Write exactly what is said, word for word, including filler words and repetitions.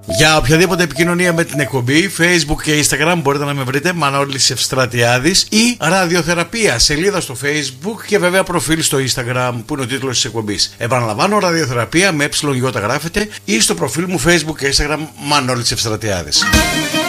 Για οποιαδήποτε επικοινωνία με την εκπομπή, Facebook και Instagram μπορείτε να με βρείτε Μανώλης Ευστρατιάδης ή Ραδιοθεραπεία, σελίδα στο Facebook και βέβαια προφίλ στο Instagram που είναι ο τίτλος της εκπομπής. Επαναλαμβάνω, Ραδιοθεραπεία με ε γρافεται ή στο προφίλ μου Facebook και Instagram Μανώλης Ευστρατιάδης.